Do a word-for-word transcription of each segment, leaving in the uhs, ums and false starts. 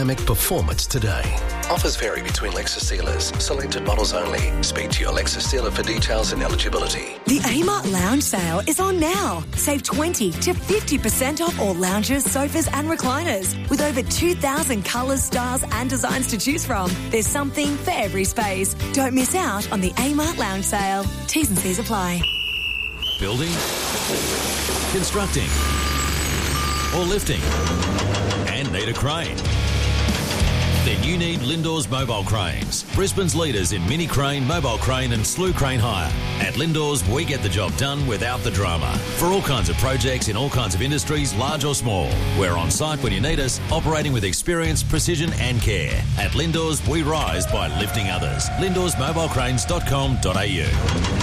dynamic performance today. Offers vary between Lexus dealers. Selected models only. Speak to your Lexus dealer for details and eligibility. The Amart Lounge sale is on now. Save twenty to fifty percent off all lounges, sofas and recliners. With over two thousand colours, styles and designs to choose from, there's something for every space. Don't miss out on the Amart Lounge sale. T's and C's apply. Building, constructing, or lifting, and need a crane? Then you need Lindor's Mobile Cranes, Brisbane's leaders in mini crane, mobile crane and slew crane hire. At Lindor's, we get the job done without the drama. For all kinds of projects in all kinds of industries, large or small. We're on site when you need us, operating with experience, precision and care. At Lindor's, we rise by lifting others. lindors mobile cranes dot com dot a u.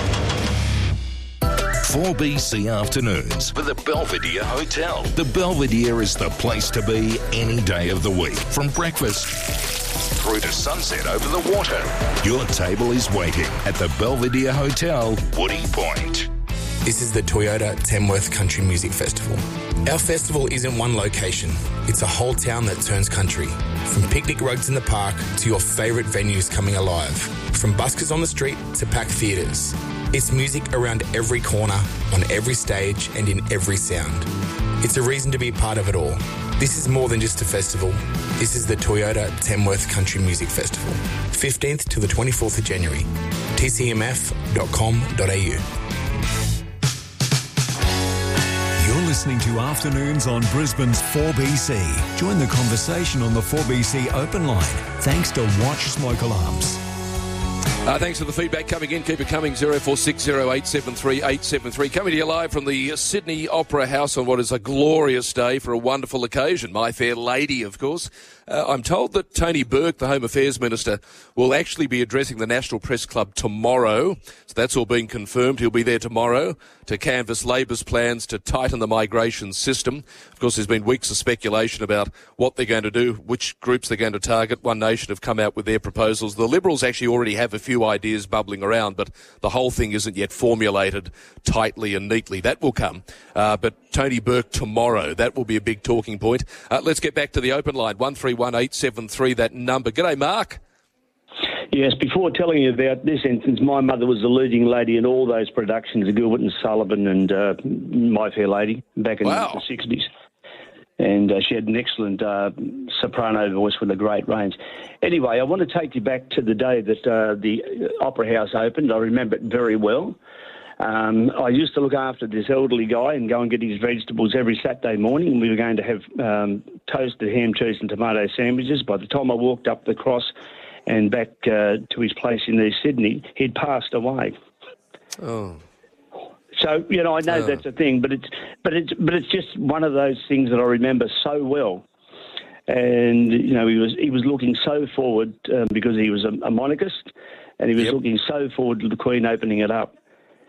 four B C Afternoons with the Belvedere Hotel. The Belvedere is the place to be any day of the week. From breakfast through to sunset over the water. Your table is waiting at the Belvedere Hotel, Woody Point. This is the Toyota Tamworth Country Music Festival. Our festival isn't one location. It's a whole town that turns country. From picnic rugs in the park to your favourite venues coming alive. From buskers on the street to packed theatres. It's music around every corner, on every stage and in every sound. It's a reason to be part of it all. This is more than just a festival. This is the Toyota Tamworth Country Music Festival. fifteenth to the twenty-fourth of January. t c m f dot com dot a u. You're listening to Afternoons on Brisbane's four B C. Join the conversation on the four B C open line. Thanks to Watch Smoke Alarms. Uh, thanks for the feedback coming in. Keep it coming. zero four six zero eight seven three eight seven three. Coming to you live from the Sydney Opera House on what is a glorious day for a wonderful occasion. My Fair Lady, of course. Uh, I'm told that Tony Burke, the Home Affairs Minister, will actually be addressing the National Press Club tomorrow. So that's all being confirmed. He'll be there tomorrow to canvass Labor's plans to tighten the migration system. Of course, there's been weeks of speculation about what they're going to do, which groups they're going to target. One Nation have come out with their proposals. The Liberals actually already have a few ideas bubbling around, but the whole thing isn't yet formulated tightly and neatly. That will come. Uh, but Tony Burke tomorrow, that will be a big talking point. Uh, let's get back to the open line, one three one eight seven three, that number. G'day, Mark. Yes, before telling you about this instance, my mother was the leading lady in all those productions of Gilbert and Sullivan and uh, My Fair Lady back in wow. the sixties. And uh, she had an excellent uh, soprano voice with a great range. Anyway, I want to take you back to the day that uh, the Opera House opened. I remember it very well. Um, I used to look after this elderly guy and go and get his vegetables every Saturday morning. We were going to have um, toasted ham, cheese and tomato sandwiches. By the time I walked up the cross and back uh, to his place in East Sydney, he'd passed away. Oh. So, you know, I know oh. that's a thing, but it's but it's but it's just one of those things that I remember so well. And you know, he was he was looking so forward um, because he was a, a monarchist, and he was yep. looking so forward to the Queen opening it up.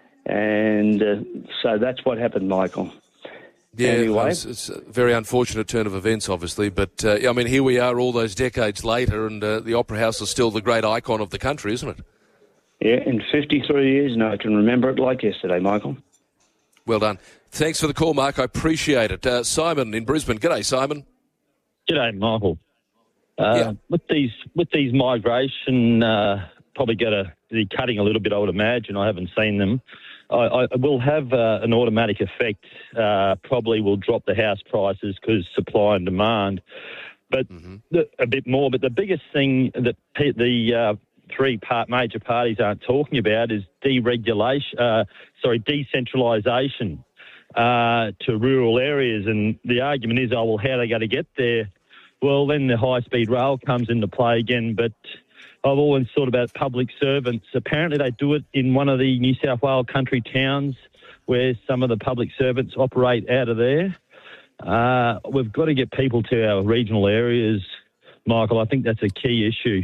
And uh, so that's what happened, Michael. Yeah, anyway. it's, it's a very unfortunate turn of events, obviously. But, uh, I mean, here we are all those decades later, and uh, the Opera House is still the great icon of the country, isn't it? Yeah, in fifty-three years, and I can remember it like yesterday, Michael. Well done. Thanks for the call, Mark. I appreciate it. Uh, Simon in Brisbane. G'day, Simon. G'day, Michael. Uh, yeah. With these with these migration, uh, probably going to be cutting a little bit, I would imagine. I haven't seen them. I, I will have uh, an automatic effect. Uh, probably will drop the house prices because supply and demand, but mm-hmm. the, a bit more. But the biggest thing that pe- the uh, three part major parties aren't talking about is deregulation. Uh, sorry, decentralisation uh, to rural areas. And the argument is, oh well, how are they going to get there? Well, then the high speed rail comes into play again, but I've always thought about public servants. Apparently they do it in one of the New South Wales country towns where some of the public servants operate out of there. Uh, we've got to get people to our regional areas, Michael. I think that's a key issue.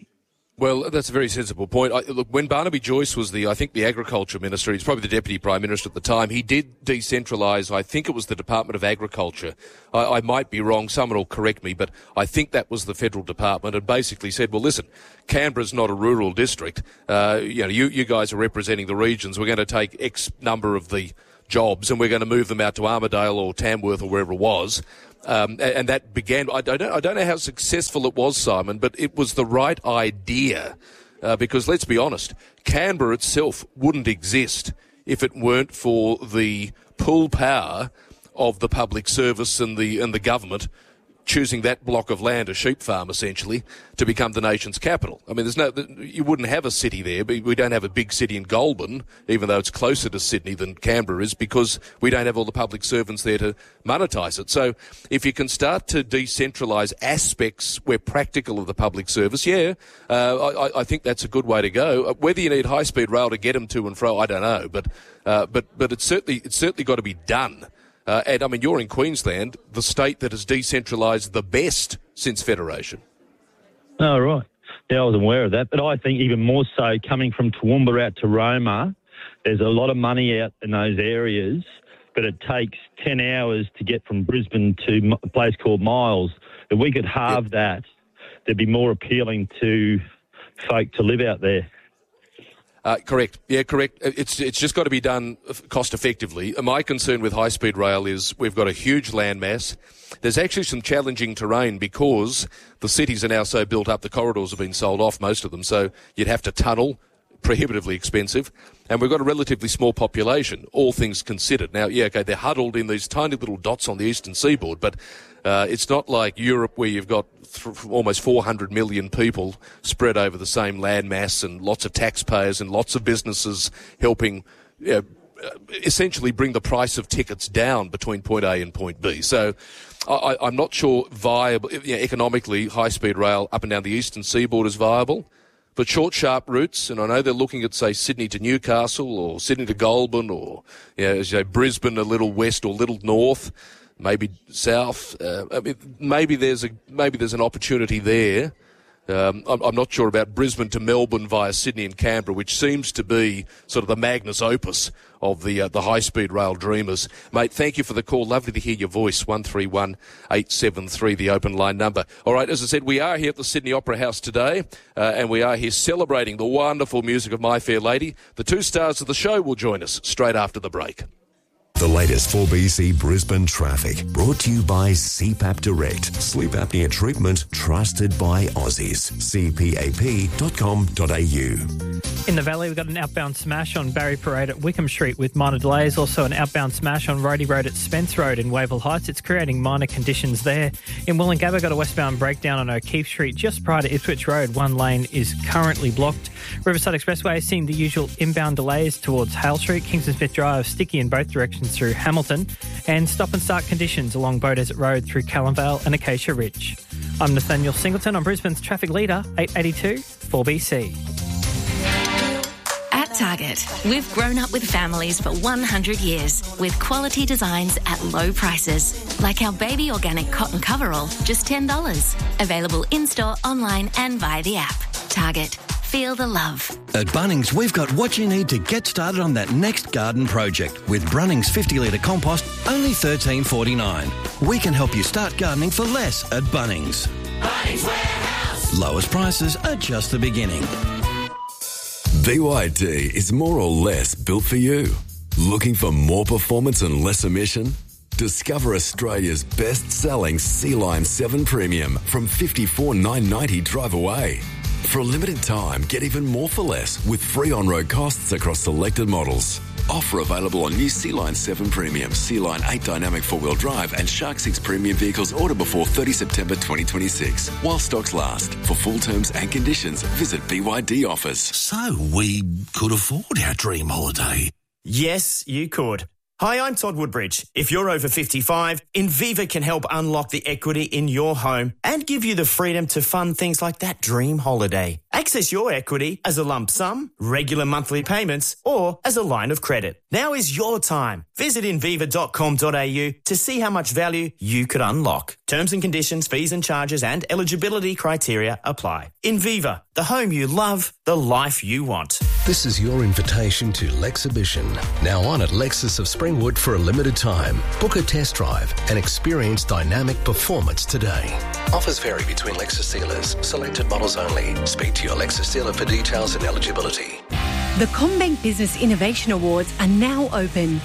Well, that's a very sensible point. I, look, when Barnaby Joyce was the, I think, the Agriculture Minister, he's probably the Deputy Prime Minister at the time, he did decentralise, I think it was the Department of Agriculture. I, I might be wrong, someone will correct me, but I think that was the federal department, and basically said, well, listen, Canberra's not a rural district. Uh, you know, you, you guys are representing the regions. We're going to take X number of the jobs and we're going to move them out to Armidale or Tamworth or wherever it was. Um, and, and that began, I don't, I don't know how successful it was, Simon, but it was the right idea. Uh, because let's be honest, Canberra itself wouldn't exist if it weren't for the pull power of the public service and the and the government choosing that block of land, a sheep farm essentially, to become the nation's capital. I mean, there's no, you wouldn't have a city there, but we don't have a big city in Goulburn, even though it's closer to Sydney than Canberra is, because we don't have all the public servants there to monetise it. So if you can start to decentralise aspects where practical of the public service, yeah, uh, I, I think that's a good way to go. Whether you need high-speed rail to get them to and fro, I don't know, but uh, but but it's certainly it's certainly got to be done. Uh, and, I mean, you're in Queensland, the state that has decentralised the best since Federation. Oh, right. Yeah, I wasn't aware of that. But I think even more so, coming from Toowoomba out to Roma, there's a lot of money out in those areas, but it takes ten hours to get from Brisbane to a place called Miles. If we could halve yep. that, it'd be more appealing to folk to live out there. Uh, correct. Yeah, correct. It's it's just got to be done cost effectively. My concern with high-speed rail is we've got a huge landmass. There's actually some challenging terrain because the cities are now so built up, the corridors have been sold off, most of them, so you'd have to tunnel, prohibitively expensive. And we've got a relatively small population, all things considered. Now, yeah, okay, they're huddled in these tiny little dots on the eastern seaboard, but uh, it's not like Europe where you've got th- almost four hundred million people spread over the same landmass and lots of taxpayers and lots of businesses helping uh, essentially bring the price of tickets down between point A and point B. So I, I'm not sure viable, you know, economically, high-speed rail up and down the eastern seaboard is viable. But short, sharp routes, and I know they're looking at, say, Sydney to Newcastle or Sydney to Goulburn or, you know, as you know, Brisbane a little west or little north, maybe south. Uh, I mean, maybe there's a maybe there's an opportunity there. Um, I'm, I'm not sure about Brisbane to Melbourne via Sydney and Canberra, which seems to be sort of the magnus opus of the uh, the high-speed rail dreamers. Mate, thank you for the call. Lovely to hear your voice. one three one eight seven three, the open line number. All right, as I said, we are here at the Sydney Opera House today, uh, and we are here celebrating the wonderful music of My Fair Lady. The two stars of the show will join us straight after the break. The latest four B C Brisbane traffic, brought to you by C PAP Direct. Sleep apnea treatment trusted by Aussies. c p a p dot com dot a u. In the Valley, we've got an outbound smash on Barry Parade at Wickham Street with minor delays. Also an outbound smash on Roadie Road at Spence Road in Wavell Heights. It's creating minor conditions there. In Wollongabba, got a westbound breakdown on O'Keefe Street just prior to Ipswich Road. One lane is currently blocked. Riverside Expressway seeing the usual inbound delays towards Hale Street. Kingston Smith Drive sticky in both directions through Hamilton, and stop and start conditions along Beaudesert Road through Callanvale and Acacia Ridge. I'm Nathaniel Singleton on Brisbane's traffic leader, eight eighty-two four B C. At Target, we've grown up with families for one hundred years with quality designs at low prices, like our baby organic cotton coverall, just ten dollars. Available in-store, online and via the app. Target. Feel the love. At Bunnings, we've got what you need to get started on that next garden project. With Brunnings fifty litre compost, only thirteen forty-nine. We can help you start gardening for less at Bunnings. Bunnings Warehouse. Lowest prices are just the beginning. B Y D is more or less built for you. Looking for more performance and less emission? Discover Australia's best-selling Sea-Line seven Premium from fifty-four thousand nine hundred ninety dollars drive away. For a limited time, get even more for less with free on-road costs across selected models. Offer available on new Sea-Line seven Premium, Sea-Line eight Dynamic four-wheel drive and Shark six Premium vehicles order before thirtieth September twenty twenty-six. While stocks last. For full terms and conditions, visit B Y D Offers. So we could afford our dream holiday. Yes, you could. Hi, I'm Todd Woodbridge. If you're over fifty-five, Inviva can help unlock the equity in your home and give you the freedom to fund things like that dream holiday. Access your equity as a lump sum, regular monthly payments, or as a line of credit. Now is your time. Visit inviva dot com dot a u to see how much value you could unlock. Terms and conditions, fees and charges and eligibility criteria apply. Inviva, the home you love, the life you want. This is your invitation to Lexhibition, now on at Lexus of Springwood for a limited time. Book a test drive and experience dynamic performance today. Offers vary between Lexus dealers. Selected models only. Speak to your Lexus dealer for details and eligibility. The CommBank Business Innovation Awards are now open.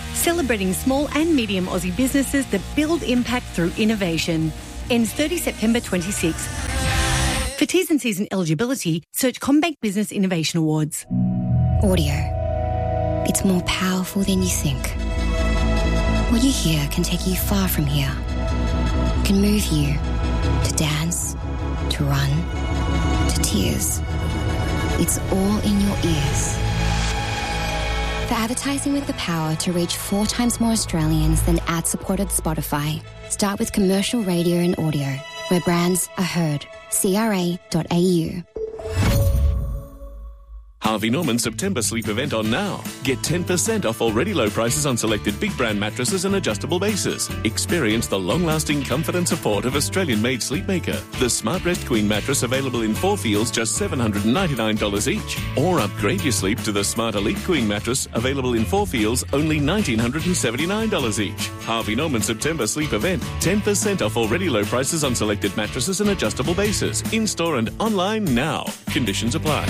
celebrating small and medium Aussie businesses that build impact through innovation. Ends thirtieth September twenty-sixth. For T's and C's and eligibility, search CommBank Business Innovation Awards. Audio. It's more powerful than you think. What you hear can take you far from here. It can move you to dance, to run, to tears. It's all in your ears. For advertising with the power to reach four times more Australians than ad-supported Spotify, start with commercial radio and audio, where brands are heard. C R A dot A U. Harvey Norman September sleep event on now. Get ten percent off already low prices on selected big brand mattresses and adjustable bases. Experience the long-lasting comfort and support of Australian-made Sleepmaker. The Smart Rest Queen mattress available in four feels just seven hundred ninety-nine dollars each. Or upgrade your sleep to the Smart Elite Queen mattress available in four feels only one thousand nine hundred seventy-nine dollars each. Harvey Norman September sleep event. ten percent off already low prices on selected mattresses and adjustable bases. In-store and online now. Conditions apply.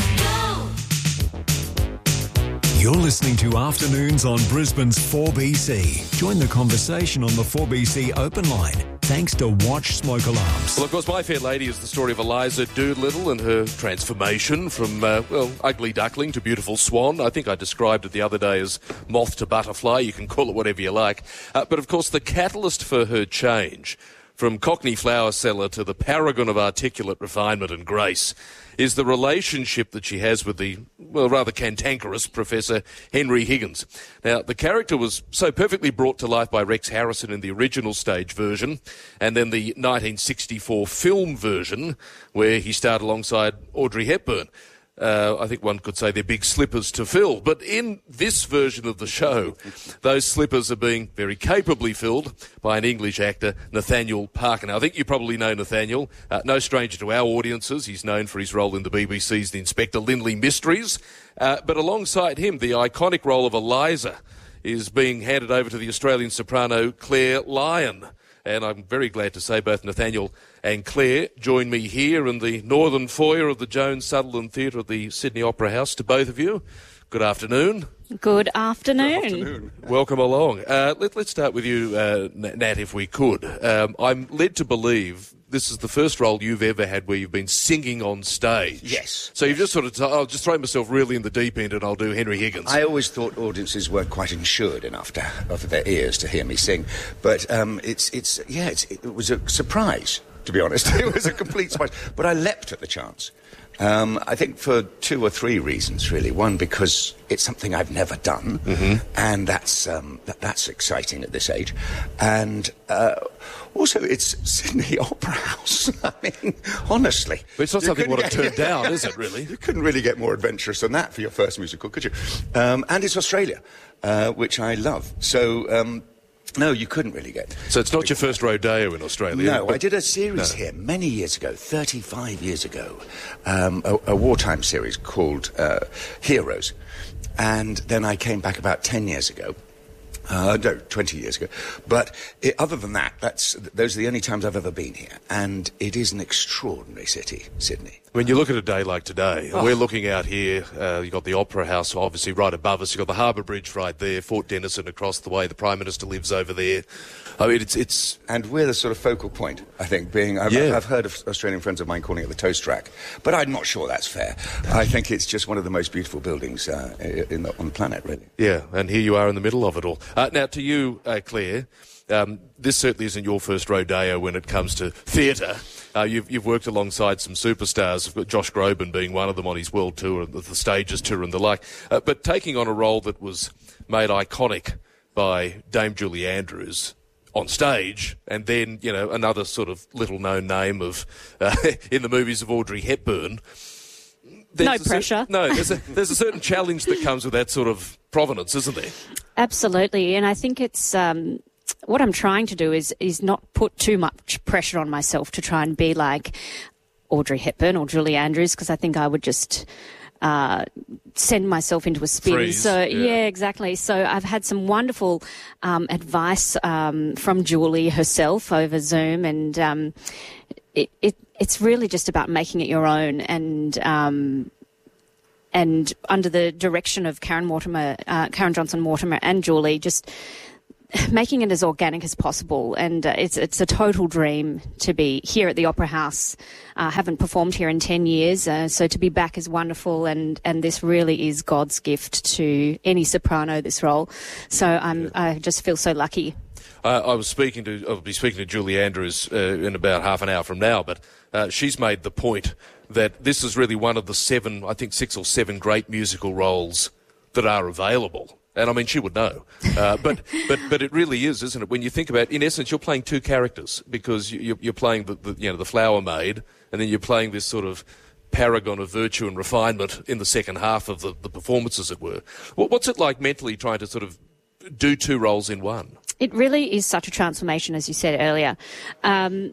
You're listening to Afternoons on Brisbane's four B C. Join the conversation on the four B C open line, thanks to Watch Smoke Alarms. Well, of course, My Fair Lady is the story of Eliza Doolittle and her transformation from, uh, well, ugly duckling to beautiful swan. I think I described it the other day as moth to butterfly. You can call it whatever you like. Uh, but, of course, the catalyst for her change, from Cockney flower seller to the paragon of articulate refinement and grace, is the relationship that she has with the, well, rather cantankerous Professor Henry Higgins. Now, the character was so perfectly brought to life by Rex Harrison in the original stage version, and then the nineteen sixty-four film version, where he starred alongside Audrey Hepburn. Uh, I think one could say they're big slippers to fill. But in this version of the show, those slippers are being very capably filled by an English actor, Nathaniel Parker. Now, I think you probably know Nathaniel. Uh, no stranger to our audiences. He's known for his role in the B B C's The Inspector Lindley Mysteries. Uh, but alongside him, the iconic role of Eliza is being handed over to the Australian soprano Claire Lyon. And I'm very glad to say both Nathaniel and Claire join me here in the northern foyer of the Jones Sutherland Theatre at the Sydney Opera House. To both of you, good afternoon. Good afternoon. Good afternoon. Welcome along. Uh, let, let's start with you, uh, Nat, if we could. Um, I'm led to believe this is the first role you've ever had where you've been singing on stage. Yes. So you've just sort of, t- I'll just throw myself really in the deep end and I'll do Henry Higgins. I always thought audiences weren't quite insured enough to, of their ears to hear me sing. But um, it's, it's, yeah, it's, it was a surprise, to be honest. It was a complete surprise. But I leapt at the chance. Um, I think for two or three reasons, really. One, because it's something I've never done, mm-hmm. and that's um, that, that's exciting at this age. And uh, also, it's Sydney Opera House. I mean, honestly. But it's not something you want to turn down, is it, really? You couldn't really get more adventurous than that for your first musical, could you? Um, and it's Australia, uh, which I love. So... Um, No, you couldn't really get. So it's not your first rodeo in Australia? No, but... I did a series no. here many years ago, thirty-five years ago, um, a, a wartime series called uh, Heroes. And then I came back about ten years ago. Uh, no, twenty years ago. But it, other than that, that's those are the only times I've ever been here. And it is an extraordinary city, Sydney. When you look at a day like today, oh. we're looking out here, uh, you've got the Opera House obviously right above us, you've got the Harbour Bridge right there, Fort Denison across the way, the Prime Minister lives over there. I mean, it's... it's... And we're the sort of focal point, I think, being... I've, yeah. I've heard of Australian friends of mine calling it the toast rack, but I'm not sure that's fair. I think it's just one of the most beautiful buildings uh, in the, on the planet, really. Yeah, and here you are in the middle of it all. Uh, now, to you, uh, Claire... Um, this certainly isn't your first rodeo when it comes to theatre. Uh, you've, you've worked alongside some superstars, Josh Groban being one of them on his world tour, the Stages tour and the like. Uh, but taking on a role that was made iconic by Dame Julie Andrews on stage, and then, you know, another sort of little-known name of uh, in the movies of Audrey Hepburn. No pressure. Cer- no, there's a, there's a certain challenge that comes with that sort of provenance, isn't there? Absolutely, and I think it's... Um what I'm trying to do is is not put too much pressure on myself to try and be like Audrey Hepburn or Julie Andrews, because I think I would just uh, send myself into a spin. Freeze, so yeah. yeah, exactly. So I've had some wonderful um, advice um, from Julie herself over Zoom, and um, it, it it's really just about making it your own and. Um, and under the direction of Karen Mortimer, uh, Karen Johnson Mortimer and Julie, just making it as organic as possible. And uh, it's it's a total dream to be here at the Opera House. I uh, haven't performed here in ten years, uh, so to be back is wonderful, and, and this really is God's gift to any soprano, this role. So um, yeah. I just feel so lucky. Uh, I was speaking to, I'll be speaking to Julie Andrews uh, in about half an hour from now, but uh, she's made the point that this is really one of the seven, I think six or seven great musical roles that are available. And I mean, she would know. Uh, but, but, but it really is, isn't it? When you think about, in essence, you're playing two characters, because you, you're playing the, the, you know, the flower maid, and then you're playing this sort of paragon of virtue and refinement in the second half of the, the performance, as it were. What's it like mentally trying to sort of do two roles in one? It really is such a transformation, as you said earlier. Um,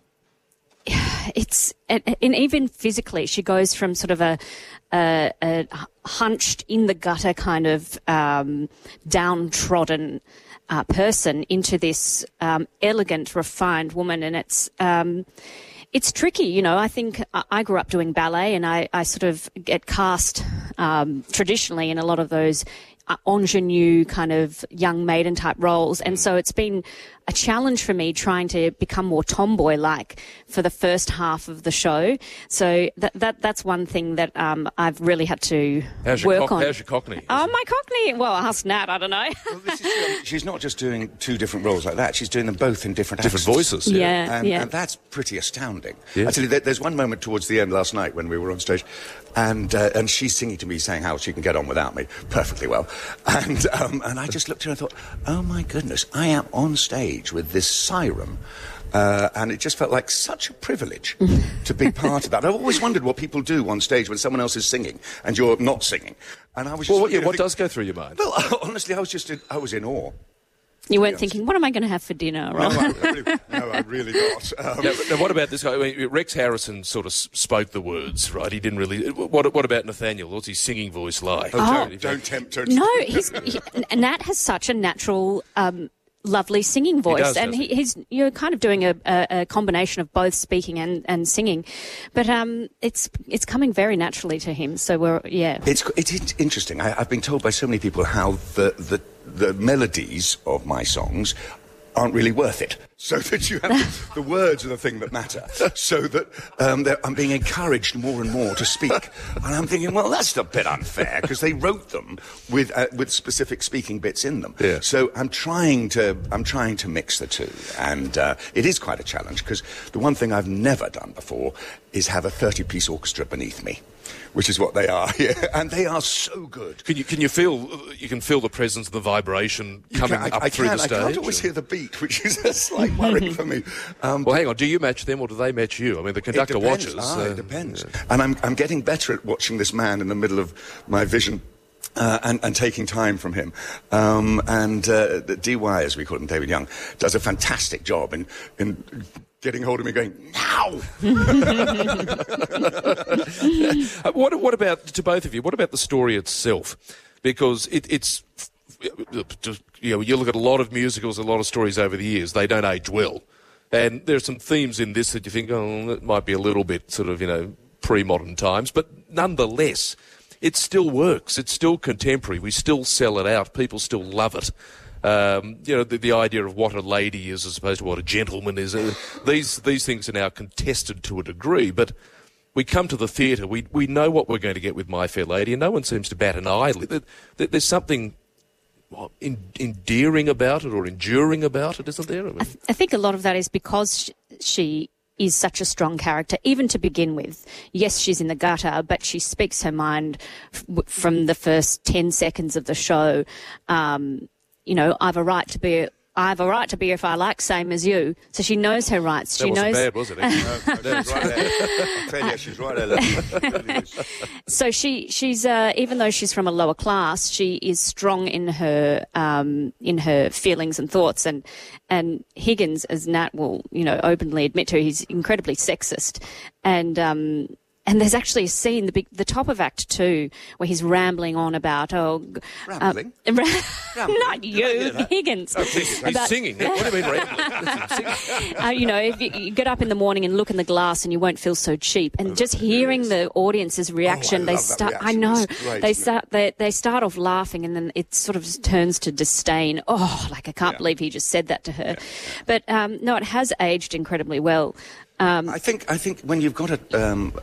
it's and even physically, she goes from sort of a, a, a hunched in the gutter kind of um, downtrodden uh, person into this um, elegant, refined woman, and it's um, it's tricky, you know. I think I grew up doing ballet, and I, I sort of get cast um, traditionally in a lot of those Uh, ingenue kind of young maiden type roles, and so it's been a challenge for me trying to become more tomboy-like for the first half of the show. So that that that's one thing that um, I've really had to how's your work co- on. How's your Cockney? Oh, my Cockney. Well, ask Nat. I don't know. Well, this is true. She's not just doing two different roles like that. She's doing them both in different different accents. voices. Yeah, yeah. And, yeah. and that's pretty astounding. Yeah. I tell you, there, there's one moment towards the end last night when we were on stage, and uh, and she's singing to me, saying how she can get on without me perfectly well, and um, and I just looked at her and thought, oh my goodness, I am on stage with this siren. Uh, and it just felt like such a privilege to be part of that. I've always wondered what people do on stage when someone else is singing and you're not singing. And I was just well, what, yeah, you know, what think, does go through your mind? Well, honestly, I was just in, I was in awe. You weren't thinking, what am I going to have for dinner? No, I, I really, no, I really not. Um, now, now, what about this guy? I mean, Rex Harrison sort of spoke the words, right? He didn't really. What, what about Nathaniel? What's his singing voice like? Oh, Oh. don't, don't tempt her. No, he's, he, Nat has such a natural, um, lovely singing voice, does, and doesn't he, he's you're kind of doing a, a, a combination of both speaking and, and singing, but um, it's it's coming very naturally to him. So we're yeah. It's it's interesting. I, I've been told by so many people how the the the melodies of my songs aren't really worth it. So that you have the words are the thing that matter. So that um, I'm being encouraged more and more to speak. And I'm thinking, well, that's a bit unfair because they wrote them with uh, with specific speaking bits in them. Yeah. So I'm trying to I'm trying to mix the two, and uh, it is quite a challenge because the one thing I've never done before is have a thirty-piece orchestra beneath me, which is what they are here, and they are so good. Can you can you feel you can feel the presence of the vibration coming can, I, up I through can, the stage? I can't always hear the beat, which is a slight worry for me. Um, well, hang on. Do you match them or do they match you? I mean, the conductor it depends. watches. Ah, uh, it depends. Yeah. And I'm I'm getting better at watching this man in the middle of my vision. Uh, and, and taking time from him. Um, and uh, the D Y, as we call him, David Young, does a fantastic job in, in getting hold of me going, now! uh, what, what about, to both of you, what about the story itself? Because it, it's, you know, you look at a lot of musicals, a lot of stories over the years, they don't age well. And there are some themes in this that you think, oh, that might be a little bit sort of, you know, pre-modern times, but nonetheless, it still works. It's still contemporary. We still sell it out. People still love it. Um, you know, the, the idea of what a lady is as opposed to what a gentleman is. Uh, these these things are now contested to a degree, but we come to the theatre, we we know what we're going to get with My Fair Lady, and no one seems to bat an eyelid. There, there's something what, in, endearing about it or enduring about it, isn't there? I, mean, I, th- I think a lot of that is because she... she is such a strong character, even to begin with. Yes, she's in the gutter, but she speaks her mind f- from the first ten seconds of the show. Um, you know, I've a right to be... I have a right to be if I like, same as you. So she knows her rights. That she wasn't knows. bad, was it? no, that was right. I tell you, she's right, Ella. So she, she's uh, even though she's from a lower class, she is strong in her um, in her feelings and thoughts. And and Higgins, as Nat will you know openly admit to, he's incredibly sexist. And um, and there's actually a scene, the big, the top of Act Two, where he's rambling on about oh, rambling, uh, rambling. Not you, Higgins. Oh, he's about, singing. What do you mean rambling? uh, you know, if you, you get up in the morning and look in the glass, and you won't feel so cheap. And just hearing the audience's reaction, oh, they start. Reaction. I know great, they start. They, they start off laughing, and then it sort of turns to disdain. Oh, like I can't yeah. believe he just said that to her. Yeah. But um, no, it has aged incredibly well. Um, I think I think when you've got a, um,